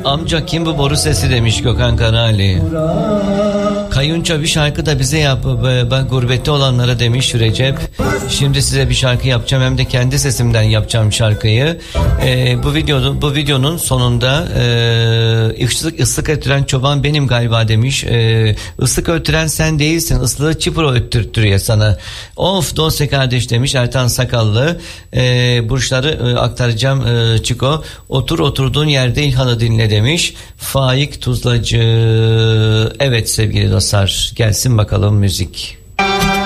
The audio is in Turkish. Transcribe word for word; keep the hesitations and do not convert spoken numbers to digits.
Amca kim bu boru sesi demiş Gökhan Karali. Kayınça bir şarkı da bize yap, bak gurbette olanlara demiş Recep. Şimdi size bir şarkı yapacağım, hem de kendi sesimden yapacağım şarkıyı. Ee, bu videonun bu videonun sonunda e, ıslık, ıslık öttüren çoban benim galiba demiş. E, ıslık öttüren sen değilsin, ıslığı çipro öttürtürüyor sana. Of dosya kardeş demiş Ertan Sakallı. E, burçları e, aktaracağım e, Çiko. Otur oturduğun yerde İlhan'ı dinle demiş. Faik Tuzlacı. Evet sevgili dostlar, gelsin bakalım müzik.